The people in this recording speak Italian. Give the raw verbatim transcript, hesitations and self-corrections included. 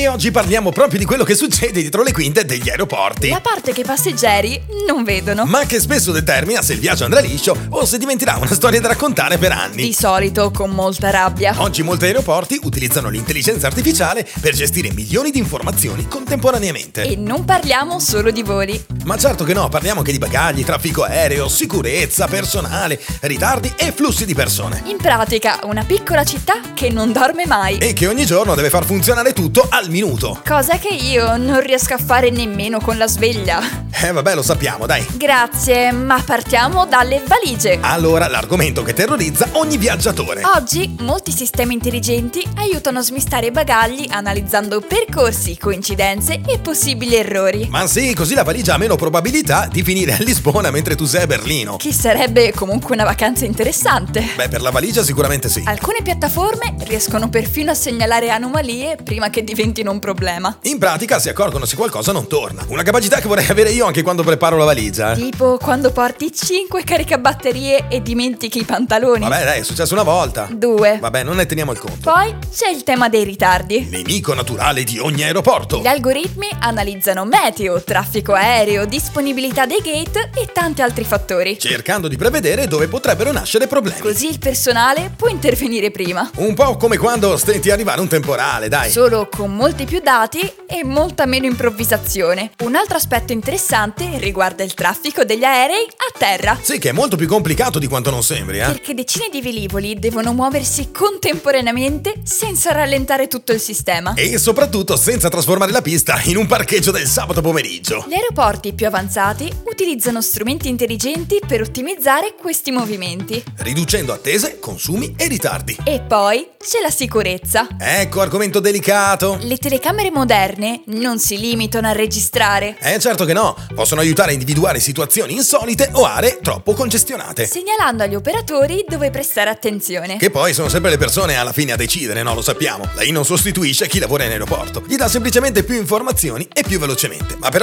oggi parliamo proprio di quello che succede dietro le quinte degli aeroporti. La parte che i passeggeri non vedono. Ma che spesso determina se il viaggio andrà liscio o se diventerà una storia da raccontare per anni. Di solito con molta rabbia. Oggi molti aeroporti utilizzano l'intelligenza artificiale per gestire milioni di informazioni contemporaneamente. E non parliamo solo di voli. Ma certo che no, parliamo anche di bagagli, traffico aereo, sicurezza, personale, ritardi e flussi di persone. In pratica, una piccola città che non dorme mai. E che ogni giorno deve far funzionare tutto al minuto. Cosa che io non riesco a fare nemmeno con la sveglia. Eh vabbè, lo sappiamo, dai. Grazie, ma partiamo dalle valigie. Allora, l'argomento che terrorizza ogni viaggiatore. Oggi molti sistemi intelligenti aiutano a smistare i bagagli analizzando percorsi, coincidenze e possibili errori. Ma sì, così la valigia ha meno probabilità di finire a Lisbona mentre tu sei a Berlino. Che sarebbe comunque una vacanza interessante. Beh, per la valigia sicuramente sì. Alcune piattaforme riescono perfino a segnalare anomalie prima che diventino un problema. In pratica si accorgono se qualcosa non torna. Una capacità che vorrei avere io anche quando preparo la valigia. Tipo quando porti cinque caricabatterie e dimentichi i pantaloni. Vabbè, dai, è successo una volta. Due. Vabbè, non ne teniamo il conto. Poi c'è il tema dei ritardi. Nemico naturale di ogni aeroporto. Gli algoritmi analizzano meteo, traffico aereo, disponibilità dei gate e tanti altri fattori, cercando di prevedere dove potrebbero nascere problemi. Così il personale può intervenire prima. Un po' come quando stenti arrivare un temporale, dai. Solo con molti più dati e molta meno improvvisazione. Un altro aspetto interessante riguarda il traffico degli aerei a terra. Sì, che è molto più complicato di quanto non sembri, eh? Perché decine di velivoli devono muoversi contemporaneamente senza rallentare tutto il sistema. E soprattutto senza trasformare la pista in un parcheggio del sabato pomeriggio. Gli aeroporti più avanzati utilizzano strumenti intelligenti per ottimizzare questi movimenti, riducendo attese, consumi e ritardi. E poi c'è la sicurezza. Ecco argomento delicato. Le telecamere moderne non si limitano a registrare. Eh certo che no, possono aiutare a individuare situazioni insolite o aree troppo congestionate, segnalando agli operatori dove prestare attenzione. Che poi sono sempre le persone alla fine a decidere, no? Lo sappiamo. Lei non sostituisce chi lavora in aeroporto, gli dà semplicemente più informazioni e più velocemente. Ma per